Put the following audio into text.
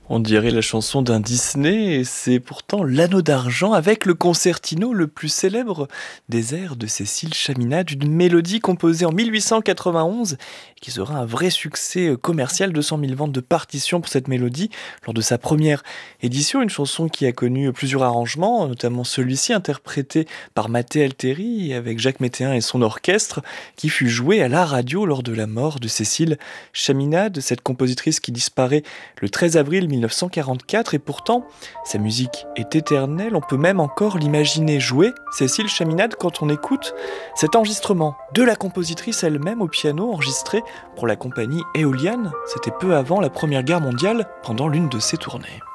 On dirait la chanson d'un Disney, et c'est pourtant l'Anneau d'argent avec le concertino le plus célèbre des airs de Cécile Chaminade, une mélodie composée en 1891 qui sera un vrai succès commercial, 200 000 ventes de partitions pour cette mélodie lors de sa première édition, une chanson qui a connu plusieurs arrangements, notamment celui-ci interprété par Matteo Alteri avec Jacques Météin et son orchestre, qui fut joué à la radio lors de la mort de Cécile Chaminade, cette compositrice qui disparaît le 13 avril 1944, et pourtant, sa musique est éternelle, on peut même encore l'imaginer jouer, Cécile Chaminade, quand on écoute cet enregistrement de la compositrice elle-même au piano, enregistré pour la compagnie Éoliane, c'était peu avant la Première Guerre mondiale, pendant l'une de ses tournées.